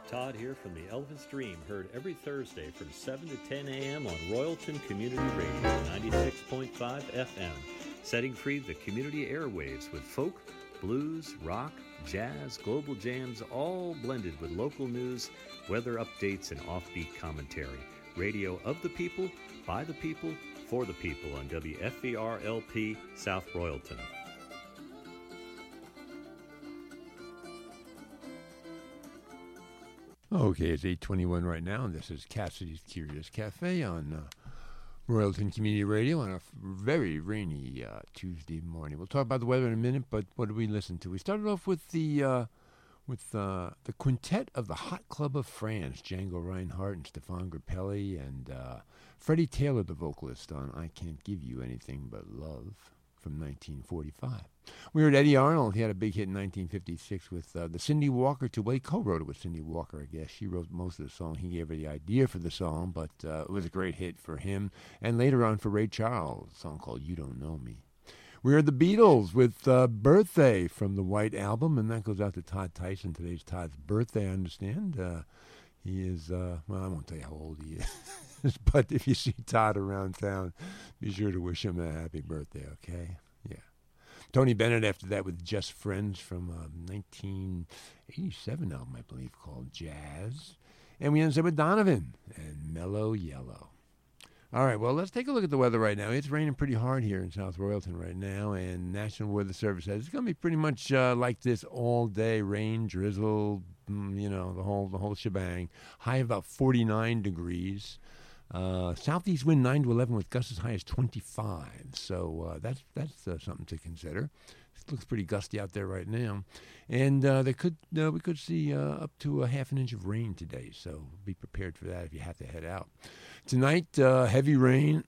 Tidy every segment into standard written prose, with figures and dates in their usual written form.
Todd here from the Elvis Dream, heard every Thursday from 7 to 10 a.m. on Royalton Community Radio, 96.5 FM, setting free the community airwaves with folk, blues, rock, jazz, global jams, all blended with local news, weather updates, and offbeat commentary. Radio of the people, by the people, for the people on WFVR-LP South Royalton. Okay, it's 8:21 right now, and this is Cassidy's Curious Cafe on Royalton Community Radio on a very rainy Tuesday morning. We'll talk about the weather in a minute, but what did we listen to? We started off with the quintet of the Hot Club of France, Django Reinhardt and Stéphane Grappelli, and Freddie Taylor, the vocalist, on I Can't Give You Anything But Love from 1945. We heard Eddie Arnold. He had a big hit in 1956 with the Cindy Walker two. Well, he co-wrote it with Cindy Walker, I guess. She wrote most of the song. He gave her the idea for the song, but it was a great hit for him. And later on for Ray Charles, a song called You Don't Know Me. We heard the Beatles with Birthday from the White Album, and that goes out to Todd Tyson. Today's Todd's birthday, I understand. He is, well, I won't tell you how old he is, but if you see Todd around town, be sure to wish him a happy birthday, okay? Yeah. Tony Bennett after that with Just Friends from 1987 album, I believe, called Jazz. And we ended up with Donovan and Mellow Yellow. All right, well, let's take a look at the weather right now. It's raining pretty hard here in South Royalton right now, and National Weather Service says it's going to be pretty much like this all day, rain, drizzle, the whole shebang. High of about 49 degrees. Southeast wind 9 to 11 with gusts as high as 25. So that's something to consider. It looks pretty gusty out there right now, and we could see up to a half an inch of rain today. So be prepared for that if you have to head out. Tonight, heavy rain,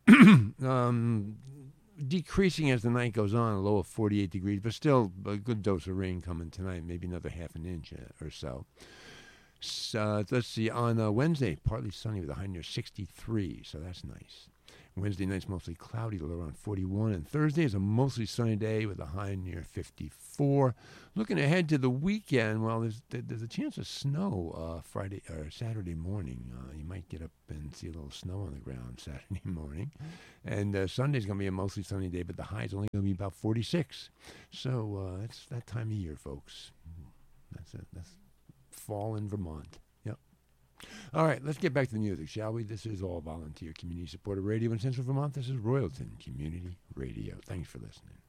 decreasing as the night goes on, a low of 48 degrees, but still a good dose of rain coming tonight, maybe another half an inch or so. Let's see, on Wednesday, partly sunny with a high near 63, so that's nice. Wednesday night's mostly cloudy, low around 41, and Thursday is a mostly sunny day with a high near 54. Looking ahead to the weekend, well, there's a chance of snow Friday or Saturday morning. You might get up and see a little snow on the ground Saturday morning. And Sunday's going to be a mostly sunny day, but the high is only going to be about 46. So it's that time of year, folks. That's it. That's fall in Vermont. Yep. All right, let's get back to the music, shall we? This is all volunteer community supported radio in Central Vermont. This is Royalton Community Radio. Thanks for listening.